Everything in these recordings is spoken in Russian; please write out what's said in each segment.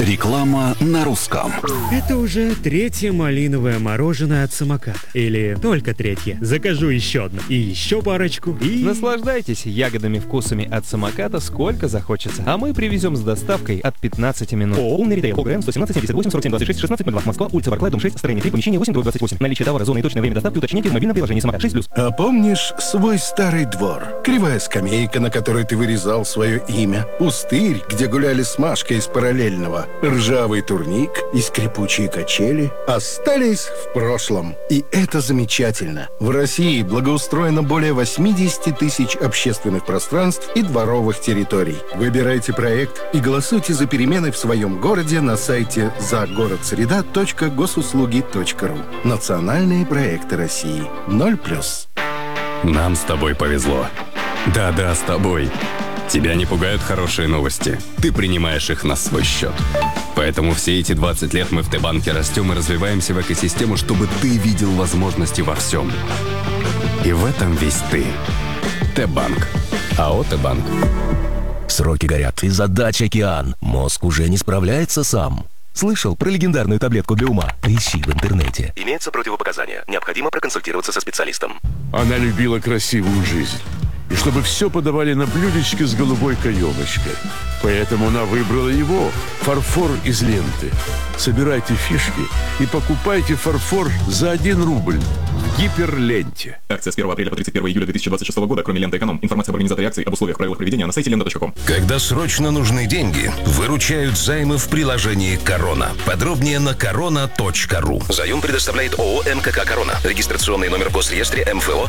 Реклама на русском. Это уже третье малиновое мороженое от самоката. Или только третье. Закажу еще одно. И еще парочку. И... Наслаждайтесь ягодными вкусами от самоката сколько захочется. А мы привезем с доставкой от 15 минут. Умный ритейл. ОГРН 117 78 47 26 16 02. Москва, улица Барклай, дом 6, строение 3, помещение 8 28. Наличие товара, зона и точное время доставки уточните в мобильном приложении «Самокат 6+». А помнишь свой старый двор? Кривая скамейка, на которой ты вырезал свое имя. Пустырь, где гуляли с Машкой из параллельного. Ржавый турник и скрипучие качели остались в прошлом. И это замечательно. В России благоустроено более 80 тысяч общественных пространств и дворовых территорий. Выбирайте проект и голосуйте за перемены в своем городе на сайте загородсреда.госуслуги.ру. Национальные проекты России. 0+. Нам с тобой повезло. Да-да, с тобой. Тебя не пугают хорошие новости. Ты принимаешь их на свой счет. Поэтому все эти 20 лет мы в Т-банке растем и развиваемся в экосистему, чтобы ты видел возможности во всем. И в этом весь ты. Т-банк. АО «Т-банк». Сроки горят, и задач океан. Мозг уже не справляется сам. Слышал про легендарную таблетку для ума? Ищи в интернете. Имеются противопоказания. Необходимо проконсультироваться со специалистом. Она любила красивую жизнь. И чтобы все подавали на блюдечке с голубой каемочкой. Поэтому она выбрала его, фарфор из ленты. Собирайте фишки и покупайте фарфор за 1 рубль в Гиперленте. Акция с 1 апреля по 31 июля 2026 года, кроме ленты «Эконом». Информация об организаторе акции, об условиях, правилах проведения на сайте lenta.com. Когда срочно нужны деньги, выручают займы в приложении «Корона». Подробнее на korona.ru. Заем предоставляет ООО «МКК Корона». Регистрационный номер в Госреестре МФО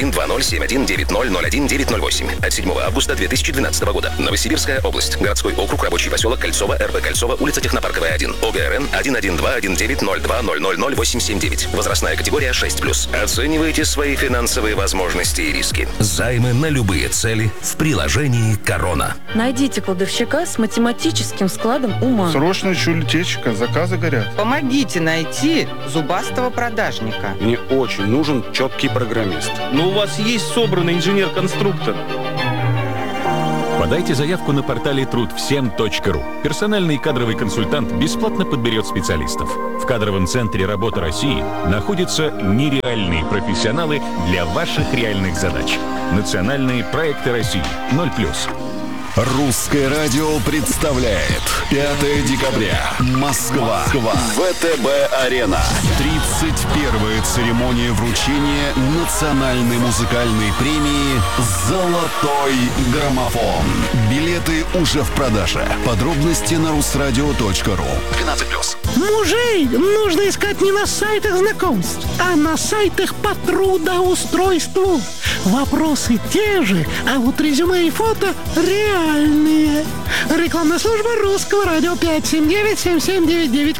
212071901908 от 7 августа 2012 года. Новосибирская область. Городской округ, рабочий поселок Кольцово, РБ Кольцово, улица Технопарковая, 1. ОГРН 1121902000879. Возрастная категория 6+. Оценивайте свои финансовые возможности и риски. Займы на любые цели в приложении «Корона». Найдите кладовщика с математическим складом ума. Срочно ищу литейщика, заказы горят. Помогите найти зубастого продажника. Мне очень нужен четкий программист. Но у вас есть собранный инженер-конструктор. Подайте заявку на портале трудвсем.ру. Персональный кадровый консультант бесплатно подберет специалистов. В кадровом центре «Работа России» находятся нереальные профессионалы для ваших реальных задач. Национальные проекты России. 0+. Русское радио представляет 5 декабря. Москва. ВТБ-арена. 31-я церемония вручения национальной музыкальной премии «Золотой граммофон». Билеты уже в продаже. Подробности на rusradio.ru. 12+. Мужей нужно искать не на сайтах знакомств, а на сайтах по трудоустройству. Вопросы те же, а вот резюме и фото реальные. Рекламная служба Русского радио 579-7799.